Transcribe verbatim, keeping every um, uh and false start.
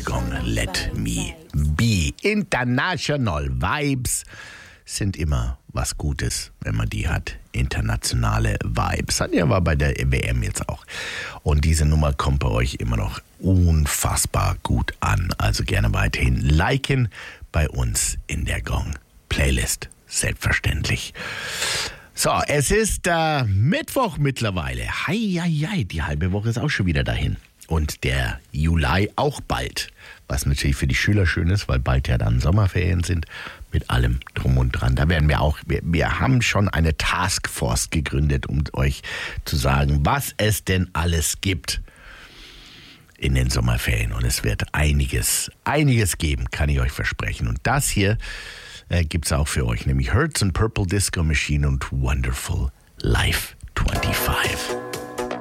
Gong. Let me be. International Vibes sind immer was Gutes, wenn man die hat. Internationale Vibes. Hat ja war bei der W M jetzt auch. Und diese Nummer kommt bei euch immer noch unfassbar gut an. Also gerne weiterhin liken bei uns in der Gong Playlist. Selbstverständlich. So, es ist äh, Mittwoch mittlerweile. Hei, hei, hei, die halbe Woche ist auch schon wieder dahin. Und der Juli auch bald. Was natürlich für die Schüler schön ist, weil bald ja dann Sommerferien sind. Mit allem drum und dran. Da werden wir auch, wir, wir haben schon eine Taskforce gegründet, um euch zu sagen, was es denn alles gibt in den Sommerferien. Und es wird einiges, einiges geben, kann ich euch versprechen. Und das hier äh, gibt es auch für euch, nämlich Hertz and Purple Disco Machine und Wonderful Life fünfundzwanzig.